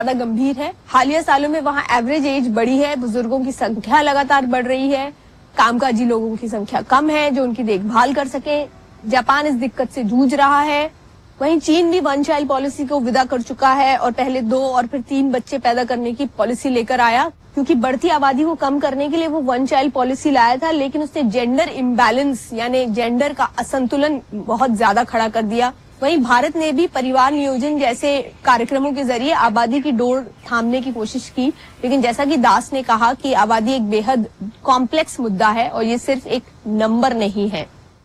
ज्यादा गंभीर है। हालिया सालों में वहाँ एवरेज एज बढ़ी है, बुजुर्गों की संख्या लगातार बढ़ रही है, कामकाजी लोगों की संख्या कम है जो उनकी देखभाल कर सके। जापान इस दिक्कत से जूझ रहा है। वहीं चीन भी वन चाइल्ड पॉलिसी को विदा कर चुका है और पहले 2 और फिर 3 बच्चे पैदा करने की पॉलिसी लेकर आया, क्योंकि बढ़ती आबादी को कम करने के लिए वो वन चाइल्ड पॉलिसी लाया था, लेकिन उसने जेंडर इम्बैलेंस यानी जेंडर का असंतुलन बहुत ज्यादा खड़ा कर दिया। वहीं भारत ने भी परिवार नियोजन जैसे कार्यक्रमों के जरिए आबादी की डोर थामने की कोशिश की, लेकिन जैसा कि दास ने कहा कि आबादी एक बेहद कॉम्प्लेक्स मुद्दा है और ये सिर्फ एक नंबर नहीं है।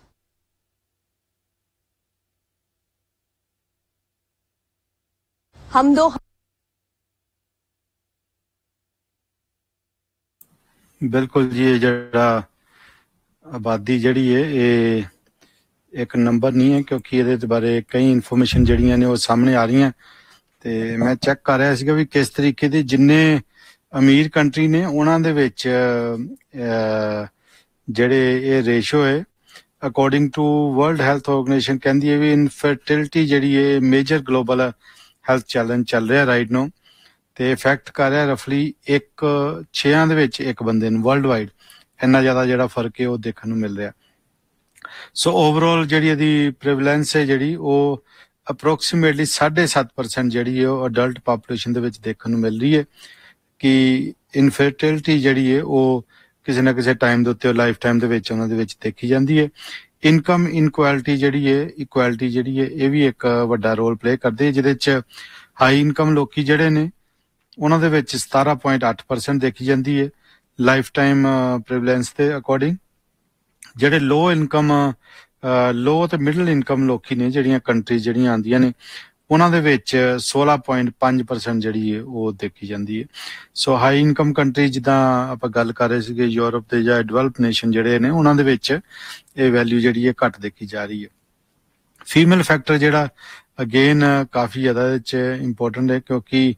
हम दो बिल्कुल जी, जड़ा आबादी जड़ी है ये एक नंबर नहीं है, क्योंकि ये बारे कई इन्फॉर्मेशन जड़ियां ने वो सामने आ रही हैं। ते मैं चेक कर रहा सीगा भी किस तरीके दे जिन्ने अमीर कंट्री ने उन्हां दे विच जेड़े ये रेशो है according to world health organisation कहंदी है भी इनफर्टिलिटी जड़ी है मेजर ग्लोबल हेल्थ चैलेंज चल रहा राइट नो, ते इफेक्ट कर रहा रफली 6 दे विच एक बंदे नूं वर्ल्ड वाइड। इन्ना ज्यादा जड़ा फर्क है वो देखने को मिल रहा। सो ओवरऑल जी प्रिवलेंस है जी अप्रोक्सीमेटली 7.5% जी अडल्ट पॉपूलेशन देखने को मिल रही है कि इनफर्टिलिटी जी है वो किसी न किसी टाइम के उत्ते लाइफ टाइम देखी जाती है। इनकम इनकुआलिटी जी है इक्वालिटी जी है ये भी एक वड्डा रोल प्ले करती है, जिहदे हाई इनकम लोग जोड़े ने उन्होंने 17.8% देखी जाती है लाइफ टाइम प्रिवलेंस के अकॉर्डिंग। ਜਿਹੜੇ लो इनकम लो ਤੇ मिडल इनकम ਲੋਕੀ ਨੇ ਜਿਹੜੀਆਂ ਕੰਟਰੀਜ਼ ਜਿਹੜੀਆਂ ਆਂਦੀਆਂ ਨੇ ਉਹਨਾਂ ਦੇ ਵਿੱਚ 16.5% ਜਿਹੜੀ ਹੈ ਉਹ ਦੇਖੀ ਜਾਂਦੀ ਹੈ। ਸੋ ਹਾਈ ਇਨਕਮ ਕੰਟਰੀ ਜਿੱਦਾਂ ਆਪਾਂ ਗੱਲ ਕਰ ਰਹੇ ਸੀਗੇ ਯੂਰਪ ਦੇ ਜਾਂ ਡਿਵੈਲਪ ਨੇਸ਼ਨ ਜਿਹੜੇ ਨੇ ਉਹਨਾਂ ਦੇ ਵਿੱਚ ਇਹ ਵੈਲਿਊ ਜਿਹੜੀ ਹੈ ਘੱਟ ਦੇਖੀ ਜਾ ਰਹੀ ਹੈ। ਫੀਮੇਲ ਫੈਕਟਰ ਜਿਹੜਾ ਅਗੇਨ ਕਾਫੀ ਜ਼ਿਆਦਾ ਇਹ 'ਚ ਇੰਪੋਰਟੈਂਟ ਹੈ, ਕਿਉਂਕਿ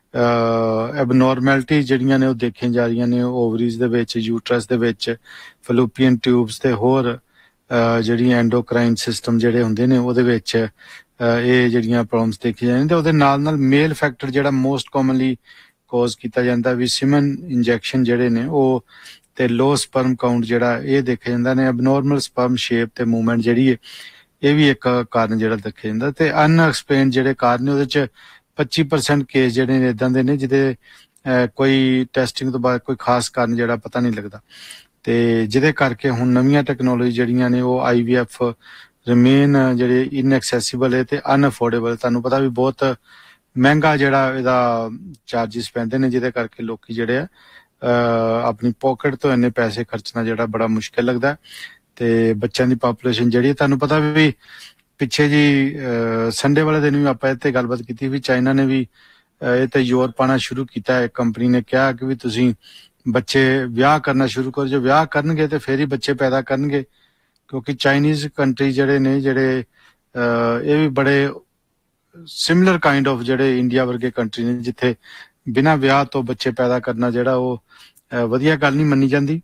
ਐਬਨੋਰਮੈਲਿਟੀ ਜਿਹੜੀਆਂ ਨੇ ਉਹ ਦੇਖੀਆਂ ਜਾ ਰਹੀਆਂ ਨੇ ਓਵਰੀਜ਼ ਦੇ ਵਿੱਚ, ਯੂਟਰਸ ਦੇ ਵਿੱਚ, ਫੈਲੋਪੀਅਨ ਟਿਊਬਸ ਤੇ ਹੋਰ ਜਿਹੜੀਆਂ ਐਂਡੋਕਰਾਈਨ ਸਿਸਟਮ ਜਿਹੜੇ ਹੁੰਦੇ ਨੇ ਉਹਦੇ ਵਿੱਚ ਇਹ ਜਿਹੜੀਆਂ ਪ੍ਰੋਬਲਮਸ ਦੇਖੀ ਜਾਂਦੀਆਂ। ਤੇ ਉਹਦੇ ਨਾਲ ਮੇਲ ਫੈਕਟਰ ਜਿਹੜਾ ਮੋਸਟ ਕਾਮਨਲੀ ਕੋਜ਼ ਕੀਤਾ ਜਾਂਦਾ ਵੀ ਸੀਮਨ ਇੰਜੈਕਸ਼ਨ ਜਿਹੜੇ ਨੇ ਉਹ ਤੇ ਲੋ ਸਪਰਮ ਕਾਊਂਟ ਜਿਹੜਾ ਇਹ ਦੇਖਿਆ ਜਾਂਦਾ ਨੇ। ਐਬਨੋਰਮਲ ਸਪਰਮ ਸ਼ੇਪ ਤੇ ਮੂਵਮੈਂਟ ਜਿਹੜੀ ਹੈ ਇਹ ਵੀ ਇੱਕ ਕਾਰਨ ਜਿਹੜਾ ਦੇਖਿਆ ਜਾਂਦਾ। ਤੇ ਅਨਐਕਸਪਲੇਨਡ ਜਿਹੜੇ ਕਾਰਨ ਨੇ ਉਹਦੇ ਚ 25% ਕੇਸ ਜਿਹੜੇ ਨੇ ਇਦਾਂ ਦੇ ਨੇ ਜਿਹਦੇ ਕੋਈ ਟੈਸਟਿੰਗ ਤੋਂ ਬਾਅਦ ਕੋਈ ਖਾਸ ਕਾਰਨ ਜਿਹੜਾ ਪਤਾ ਨਹੀਂ ਲੱਗਦਾ, ਤੇ ਜਿਹਦੇ ਕਰਕੇ ਹੁਣ ਨਵੀਆਂ ਟੈਕਨੋਲੋਜੀ ਜਿਹੜੀਆਂ ਨੇ ਉਹ IVF ਰਿਮੇਨ ਜਿਹੜੇ ਇਨਐਕਸੈਸਿਬਲ ਹੈ ਤੇ ਅਨਅਫੋਰਡੇਬਲ। ਤੁਹਾਨੂੰ ਪਤਾ ਵੀ ਬਹੁਤ ਮਹਿੰਗਾ ਜਿਹੜਾ ਇਹਦਾ ਚਾਰਜਿਸ ਪੈਂਦੇ ਨੇ, ਜਿਹਦੇ ਕਰਕੇ ਲੋਕੀ ਜਿਹੜੇ ਆ ਆਪਣੀ ਪੋਕਟ ਤੋਂ ਇੰਨੇ ਪੈਸੇ ਖਰਚਣਾ ਜਿਹੜਾ ਬੜਾ ਮੁਸ਼ਕਿਲ ਲੱਗਦਾ। ਤੇ ਬੱਚਿਆਂ ਦੀ ਪਾਪੂਲੇਸ਼ਨ ਜਿਹੜੀ ਤੁਹਾਨੂੰ ਪਤਾ ਵੀ ਪਿੱਛੇ ਜੀ ਸੰਡੇ ਵਾਲੇ ਦਿਨ ਵੀ ਆਪਾਂ ਇੱਥੇ ਗੱਲਬਾਤ ਕੀਤੀ ਵੀ ਚਾਈਨਾ ਨੇ ਵੀ ਇਹ ਤੇ ਜ਼ੋਰ ਪਾਣਾ ਸ਼ੁਰੂ ਕੀਤਾ ਹੈ। ਕੰਪਨੀ ਨੇ ਕਿਹਾ ਕਿ ਵੀ ਤੁਸੀਂ ਬੱਚੇ ਵਿਆਹ ਕਰਨਾ ਸ਼ੁਰੂ ਕਰੋ, ਜੇ ਵਿਆਹ ਕਰਨਗੇ ਤੇ ਫੇਰ ਹੀ ਬੱਚੇ ਪੈਦਾ ਕਰਨਗੇ, ਕਿਉਂਕਿ ਚਾਈਨੀਜ਼ ਕੰਟਰੀ ਜਿਹੜੇ ਨੇ ਜਿਹੜੇ ਇਹ ਵੀ ਬੜੇ ਸਿਮਿਲਰ ਕਾਈਂਡ ਆਫ ਜਿਹੜੇ ਇੰਡੀਆ ਵਰਗੇ ਕੰਟਰੀ ਨੇ ਜਿੱਥੇ ਬਿਨਾਂ ਵਿਆਹ ਤੋਂ ਬੱਚੇ ਪੈਦਾ ਕਰਨਾ ਜਿਹੜਾ ਉਹ ਵਧੀਆ ਗੱਲ ਨਹੀਂ ਮੰਨੀ ਜਾਂਦੀ।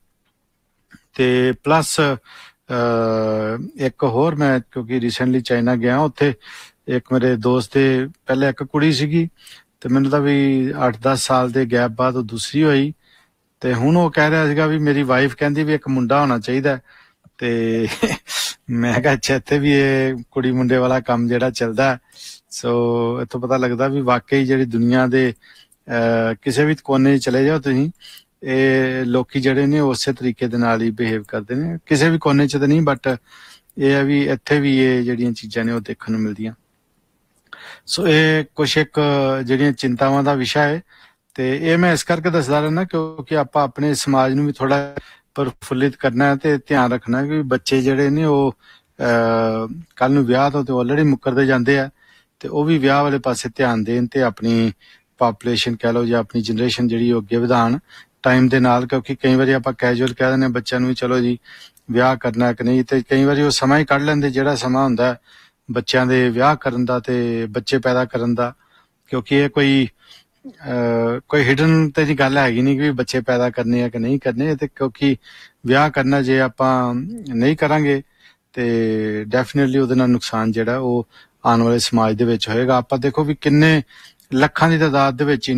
ਤੇ ਪਲੱਸ ਇੱਕ ਹੋਰ ਮੈਂ ਕਿਉਂਕਿ ਰੀਸੈਂਟਲੀ ਚਾਈਨਾ ਗਿਆ ਉੱਥੇ ਇੱਕ ਮੇਰੇ ਦੋਸਤ ਦੇ ਪਹਿਲੇ ਇੱਕ ਕੁੜੀ ਸੀਗੀ ਤੇ ਮੈਨੂੰ ਤਾਂ ਵੀ 8-10 ਸਾਲ ਦੇ ਗੈਪ ਬਾਅਦ ਉਹ ਦੂਸਰੀ ਹੋਈ, ਤੇ ਹੁਣ ਉਹ ਕਹਿ ਰਿਹਾ ਸੀਗਾ ਵੀ ਮੇਰੀ ਵਾਈਫ ਕਹਿੰਦੀ ਵੀ ਇੱਕ ਮੁੰਡਾ ਹੋਣਾ ਚਾਹੀਦਾ। ਤੇ ਮੈਂ ਕਿਹਾ ਅੱਛਾ ਇੱਥੇ ਵੀ ਇਹ ਕੁੜੀ ਮੁੰਡੇ ਵਾਲਾ ਕੰਮ ਜਿਹੜਾ ਚੱਲਦਾ। ਸੋ ਇੱਥੋਂ ਪਤਾ ਲੱਗਦਾ ਵੀ ਵਾਕਈ ਜਿਹੜੀ ਦੁਨੀਆ ਦੇ ਕਿਸੇ ਵੀ ਕੋਨੇ 'ਚ ਚਲੇ ਜਾਓ ਤੁਸੀਂ ਇਹ ਲੋਕੀ ਜਿਹੜੇ ਨੇ ਉਸੇ ਤਰੀਕੇ ਦੇ ਨਾਲ ਹੀ ਬਿਹੇਵ ਕਰਦੇ ਨੇ, ਕਿਸੇ ਵੀ ਕੋਨੇ 'ਚ ਤਾਂ ਨਹੀਂ ਬਟ ਇਹ ਹੈ ਵੀ ਇੱਥੇ ਵੀ ਇਹ ਜਿਹੜੀਆਂ ਚੀਜ਼ਾਂ ਨੇ ਉਹ ਦੇਖਣ ਨੂੰ ਮਿਲਦੀਆਂ। ਸੋ ਇਹ ਕੁਛ ਇੱਕ ਜਿਹੜੀਆਂ ਚਿੰਤਾਵਾਂ ਦਾ ਵਿਸ਼ਾ ਹੈ, ਤੇ ਇਹ ਮੈਂ ਇਸ ਕਰਕੇ ਦੱਸਦਾ ਰਹਿਣਾ ਕਿਉਂਕਿ ਆਪਾਂ ਆਪਣੇ ਸਮਾਜ ਨੂੰ ਵੀ ਥੋੜਾ ਪ੍ਰਫੁੱਲਿਤ ਕਰਨਾ ਤੇ ਧਿਆਨ ਰੱਖਣਾ ਕਿ ਬੱਚੇ ਜਿਹੜੇ ਨੇ ਉਹ ਕੱਲ ਨੂੰ ਵਿਆਹ ਤੋਂ ਤੇ ਆਲਰੇਡੀ ਮੁੱਕਰਦੇ ਜਾਂਦੇ ਆ, ਤੇ ਉਹ ਵੀ ਵਿਆਹ ਵਾਲੇ ਪਾਸੇ ਧਿਆਨ ਦੇਣ ਤੇ ਆਪਣੀ ਪਾਪੂਲੇਸ਼ਨ ਕਹਿ ਲਓ ਜਾਂ ਆਪਣੀ ਜਨਰੇਸ਼ਨ ਜਿਹੜੀ ਉਹ ਅੱਗੇ ਵਧਾਉਣ ਟਾਈਮ ਦੇ ਨਾਲ। ਕਿਉਂਕਿ ਕਈ ਵਾਰੀ ਆਪਾਂ ਕੈਜੂਅਲ ਕਹਿ ਦਿੰਦੇ ਬੱਚਿਆਂ ਨੂੰ ਵੀ ਚਲੋ ਜੀ ਵਿਆਹ ਕਰਨਾ ਕਿ ਨਹੀਂ, ਤੇ ਕਈ ਵਾਰੀ ਉਹ ਸਮਾਂ ਹੀ ਕੱਢ ਲੈਂਦੇ ਜਿਹੜਾ ਸਮਾਂ ਹੁੰਦਾ ਬੱਚਿਆਂ ਦੇ ਵਿਆਹ ਕਰਨ ਦਾ ਤੇ ਬੱਚੇ ਪੈਦਾ ਕਰਨ ਦਾ, ਕਿਉਂਕਿ ਇਹ ਕੋਈ ਹਿਡਨ ਤੇ ਦੀ ਗੱਲ ਹੈਗੀ ਨਹੀਂ ਕਿ ਬੱਚੇ ਪੈਦਾ ਕਰਨੇ ਆ ਕਿ ਨਹੀਂ ਕਰਨੇ, ਤੇ ਕਿਉਂਕਿ ਵਿਆਹ ਕਰਨਾ ਜੇ ਆਪਾਂ ਨਹੀਂ ਕਰਾਂਗੇ ਤੇ ਡੈਫੀਨੇਟਲੀ ਉਹਦੇ ਨਾਲ ਨੁਕਸਾਨ ਜਿਹੜਾ ਉਹ ਆਉਣ ਵਾਲੇ ਸਮਾਜ ਦੇ ਵਿੱਚ ਹੋਏਗਾ। ਆਪਾਂ ਦੇਖੋ ਵੀ ਕਿੰਨੇ ਲੱਖਾਂ ਦੀ ਤਾਦਾਦ ਦੇ ਵਿੱਚ